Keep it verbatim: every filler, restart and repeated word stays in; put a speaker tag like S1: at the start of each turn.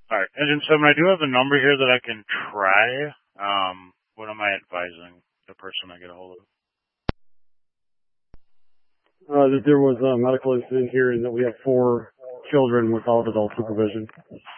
S1: All right, Engine seven, I do have a number here that I can try. Um, what am I advising the person I get a hold of?
S2: Uh, that there was a medical incident here and that we have four children without adult supervision.